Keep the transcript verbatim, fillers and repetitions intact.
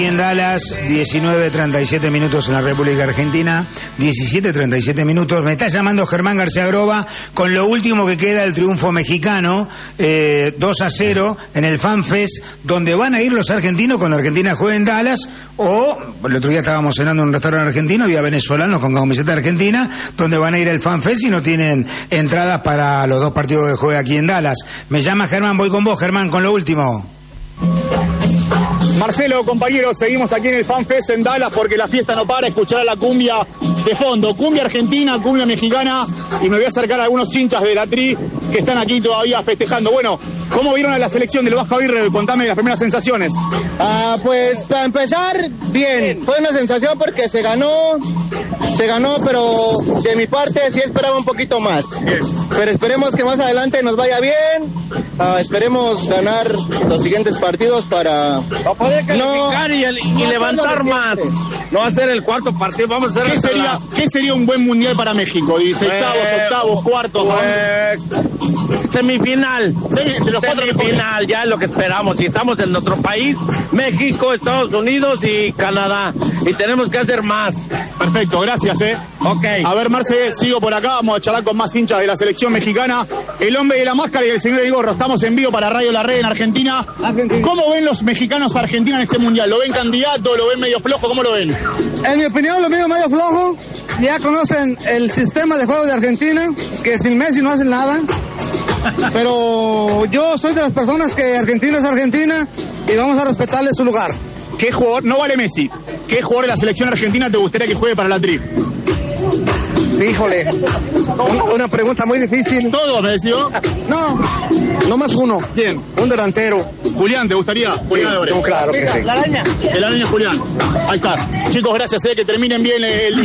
En Dallas, diecinueve treinta y siete minutos en la República Argentina, diecisiete treinta y siete minutos. Me está llamando Germán García Groba con lo último que queda del triunfo mexicano, eh, dos a cero en el FanFest, donde van a ir los argentinos cuando Argentina juegue en Dallas, o el otro día estábamos cenando en un restaurante argentino, había venezolanos con camiseta argentina, donde van a ir al FanFest y no tienen entradas para los dos partidos que juega aquí en Dallas. Me llama Germán, voy con vos, Germán, con lo último. Marcelo, compañeros, seguimos aquí en el FanFest en Dallas porque la fiesta no para. Escuchará la cumbia de fondo, cumbia argentina, cumbia mexicana, y me voy a acercar a algunos hinchas de la Tri que están aquí todavía festejando. Bueno, ¿cómo vieron a la selección del Vasco Aguirre? Contame las primeras sensaciones. Ah, pues para empezar, bien, fue una sensación porque se ganó, se ganó, pero de mi parte sí esperaba un poquito más. Bien. Pero esperemos que más adelante nos vaya bien, ah, esperemos ganar los siguientes partidos para... Para poder calificar no, y, el, y no levantar más, no hacer el cuarto partido, vamos a hacer... ¿Qué sería, la... ¿qué sería un buen mundial para México? dieciséisavos, pues, octavos, cuartos... Pues, semifinal, de los semifinal, ya es lo que esperamos, y estamos en nuestro país, México, Estados Unidos y Canadá, y tenemos que hacer más. Perfecto, gracias, eh. Ok. A ver, Marce, sigo por acá, vamos a charlar con más hinchas de la selección mexicana. El hombre de la máscara y el señor del gorro, estamos en vivo para Radio La Red en Argentina. Argentina. ¿Cómo ven los mexicanos a Argentina en este mundial? ¿Lo ven candidato? ¿Lo ven medio flojo? ¿Cómo lo ven? En mi opinión, lo veo medio flojo. Ya conocen el sistema de juego de Argentina, que sin Messi no hacen nada. Pero yo soy de las personas que Argentina es Argentina y vamos a respetarle su lugar. ¿Qué jugador, no vale Messi, qué jugador de la selección argentina te gustaría que juegue para la Tri? Híjole, una pregunta muy difícil. ¿Todos, me decía? No, no más uno. ¿Quién? Un delantero. Julián, ¿te gustaría? Julián sí, no, claro que sí. La araña. El araña Julián. Ahí está. Chicos, gracias, eh, que terminen bien el día.